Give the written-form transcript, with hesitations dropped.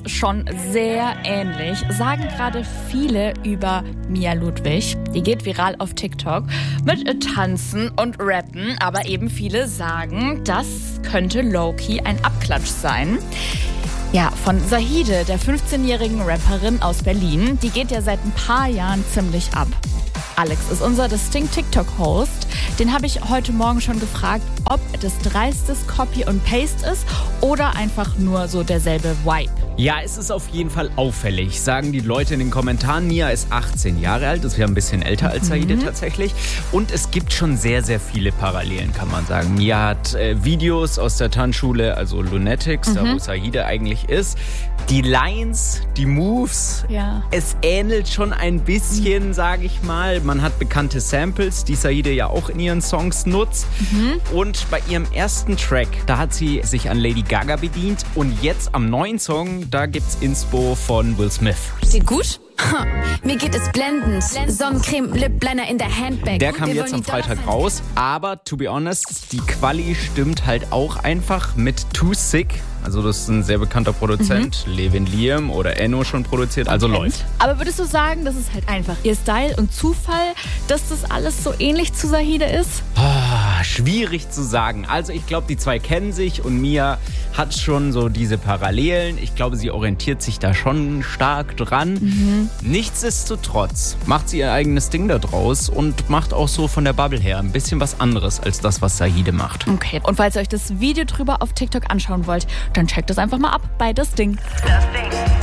schon sehr ähnlich, sagen gerade viele über Mia Ludwig. Die geht viral auf TikTok mit Tanzen und Rappen, aber eben viele sagen, das könnte low-key ein Abklatsch sein. Ja, von Zahide, der 15-jährigen Rapperin aus Berlin. Die geht ja seit ein paar Jahren ziemlich ab. Alex ist unser Distinct TikTok-Host. Den habe ich heute Morgen schon gefragt, ob das dreistes Copy und Paste ist oder einfach nur so derselbe Vibe. Ja, es ist auf jeden Fall auffällig, sagen die Leute in den Kommentaren. Mia ist 18 Jahre alt, ist ja ein bisschen älter als Zahide tatsächlich. Und es gibt schon sehr, sehr viele Parallelen, kann man sagen. Mia hat Videos aus der Tanzschule, also Lunatics, da wo Zahide eigentlich ist. Die Lines, die Moves, es ähnelt schon ein bisschen, sage ich mal. Man hat bekannte Samples, die Zahide ja auch in ihren Songs nutzt. Und bei ihrem ersten Track, da hat sie sich an Lady Gaga bedient. Und jetzt am neuen Song, da gibt's Inspo von Will Smith. Sieht gut? Mir geht es blendend. Sonnencreme, Lip-Liner in der Handbag. Der kam jetzt am Freitag raus. Aber, to be honest, die Quali stimmt halt auch einfach mit Too Sick. Also das ist ein sehr bekannter Produzent, Levin Liam oder Enno schon produziert, also läuft. Aber würdest du sagen, das ist halt einfach ihr Style und Zufall, dass das alles so ähnlich zu Zahide ist? Schwierig zu sagen. Also ich glaube, die zwei kennen sich und Mia hat schon so diese Parallelen. Ich glaube, sie orientiert sich da schon stark dran. Nichtsdestotrotz macht sie ihr eigenes Ding da draus und macht auch so von der Bubble her ein bisschen was anderes als das, was Zahide macht. Okay, und falls ihr euch das Video drüber auf TikTok anschauen wollt, dann checkt das einfach mal ab bei Das Ding. Das Ding.